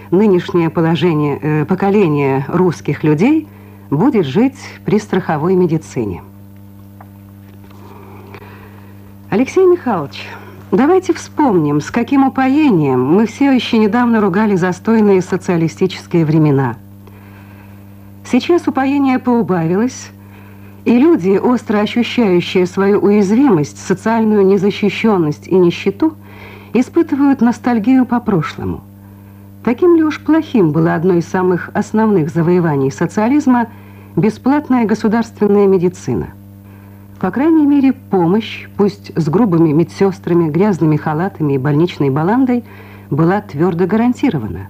нынешнее поколение русских людей будет жить при страховой медицине. Алексей Михайлович, давайте вспомним, с каким упоением мы все еще недавно ругали застойные социалистические времена. Сейчас упоение поубавилось, и люди, остро ощущающие свою уязвимость, социальную незащищенность и нищету, испытывают ностальгию по прошлому. Таким ли уж плохим было одно из самых основных завоеваний социализма – бесплатная государственная медицина? По крайней мере, помощь, пусть с грубыми медсестрами, грязными халатами и больничной баландой, была твердо гарантирована.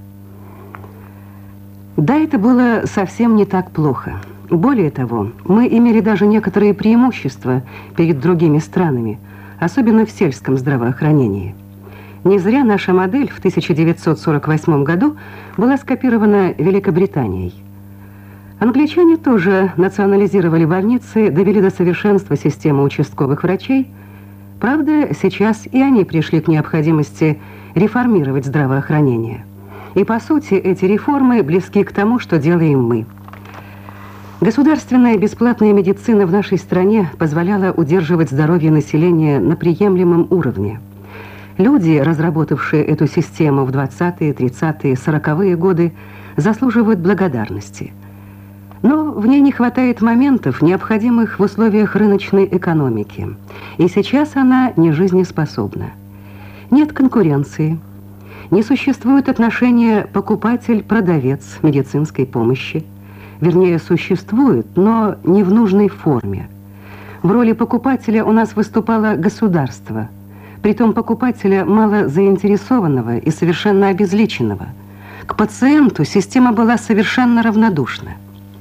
Да, это было совсем не так плохо. Более того, мы имели даже некоторые преимущества перед другими странами, особенно в сельском здравоохранении. Не зря наша модель в 1948 году была скопирована Великобританией. Англичане тоже национализировали больницы, довели до совершенства систему участковых врачей. Правда, сейчас и они пришли к необходимости реформировать здравоохранение. И, по сути, эти реформы близки к тому, что делаем мы. Государственная бесплатная медицина в нашей стране позволяла удерживать здоровье населения на приемлемом уровне. Люди, разработавшие эту систему в 20-е, 30-е, 40-е годы, заслуживают благодарности. Но в ней не хватает моментов, необходимых в условиях рыночной экономики. И сейчас она не жизнеспособна. Нет конкуренции. Не существует отношения покупатель-продавец медицинской помощи. Вернее, существует, но не в нужной форме. В роли покупателя у нас выступало государство. Притом покупателя мало заинтересованного и совершенно обезличенного. К пациенту система была совершенно равнодушна.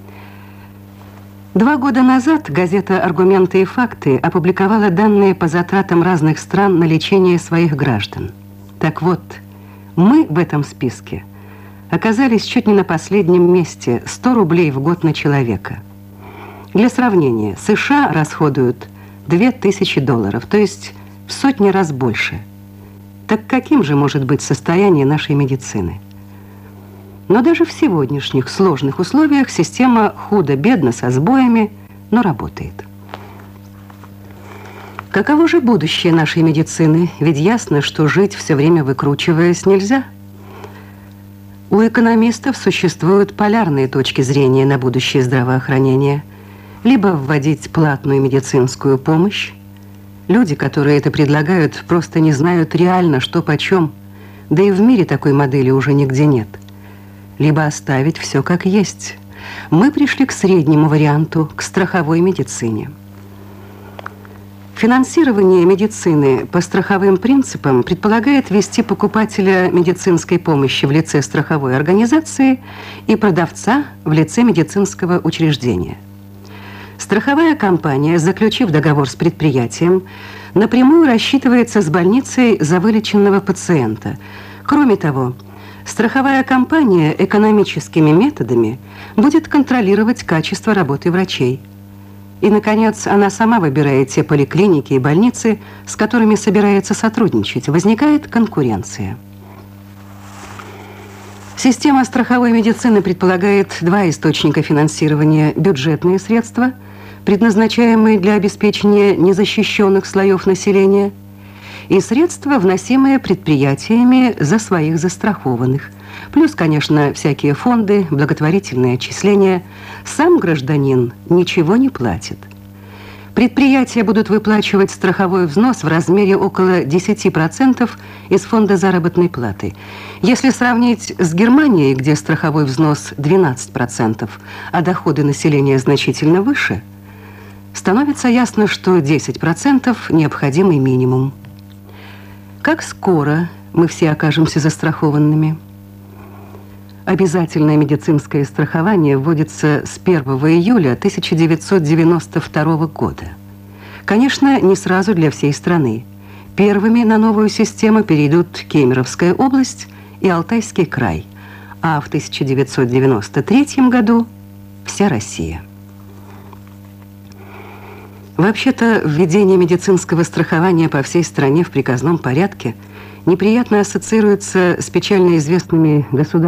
2 года назад газета «Аргументы и факты» опубликовала данные по затратам разных стран на лечение своих граждан. Так вот, мы в этом списке оказались чуть не на последнем месте – 100 рублей в год на человека. Для сравнения, США расходуют $2000, то есть в сотни раз больше. Так каким же может быть состояние нашей медицины? Но даже в сегодняшних сложных условиях система худо-бедно со сбоями, но работает. Каково же будущее нашей медицины? Ведь ясно, что жить все время выкручиваясь нельзя. У экономистов существуют полярные точки зрения на будущее здравоохранения. Либо вводить платную медицинскую помощь. Люди, которые это предлагают, просто не знают реально, что почем. Да и в мире такой модели уже нигде нет. Либо оставить все как есть. Мы пришли к среднему варианту, к страховой медицине. Финансирование медицины по страховым принципам предполагает ввести покупателя медицинской помощи в лице страховой организации и продавца в лице медицинского учреждения. Страховая компания, заключив договор с предприятием, напрямую рассчитывается с больницей за вылеченного пациента. Кроме того, страховая компания экономическими методами будет контролировать качество работы врачей. И, наконец, она сама выбирает те поликлиники и больницы, с которыми собирается сотрудничать. Возникает конкуренция. Система страховой медицины предполагает 2 источника финансирования: бюджетные средства, предназначаемые для обеспечения незащищенных слоев населения, и средства, вносимые предприятиями за своих застрахованных. Плюс, конечно, всякие фонды, благотворительные отчисления. Сам гражданин ничего не платит. Предприятия будут выплачивать страховой взнос в размере около 10% из фонда заработной платы. Если сравнить с Германией, где страховой взнос 12%, а доходы населения значительно выше, становится ясно, что 10% – необходимый минимум. Как скоро мы все окажемся застрахованными? Обязательное медицинское страхование вводится с 1 июля 1992 года. Конечно, не сразу для всей страны. Первыми на новую систему перейдут Кемеровская область и Алтайский край, а в 1993 году вся Россия. Вообще-то, введение медицинского страхования по всей стране в приказном порядке неприятно ассоциируется с печально известными государственными